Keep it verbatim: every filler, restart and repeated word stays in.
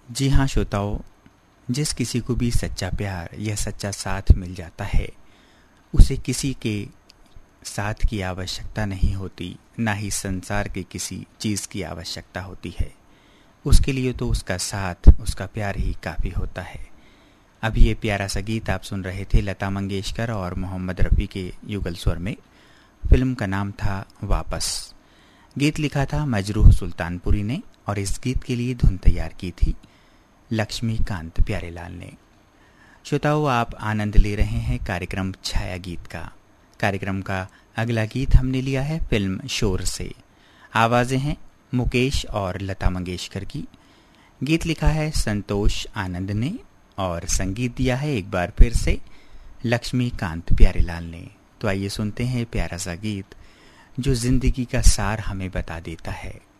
जी हाँ श्रोताओं, जिस किसी को भी सच्चा प्यार या सच्चा साथ मिल जाता है उसे किसी के साथ की आवश्यकता नहीं होती, ना ही संसार के किसी चीज़ की आवश्यकता होती है। उसके लिए तो उसका साथ, उसका प्यार ही काफ़ी होता है। अभी ये प्यारा सा गीत आप सुन रहे थे लता मंगेशकर और मोहम्मद रफ़ी के युगल स्वर में। फिल्म का नाम था वापस। गीत लिखा था मजरूह सुल्तानपुरी ने और इस गीत के लिए धुन तैयार की थी लक्ष्मीकांत प्यारेलाल ने। श्रोताओं, आप आनंद ले रहे हैं कार्यक्रम छाया गीत का। कार्यक्रम का अगला गीत हमने लिया है फिल्म शोर से। आवाज़ें हैं मुकेश और लता मंगेशकर की। गीत लिखा है संतोष आनंद ने और संगीत दिया है एक बार फिर से लक्ष्मीकांत प्यारेलाल ने। तो आइए सुनते हैं प्यारा सा गीत जो जिंदगी का सार हमें बता देता है।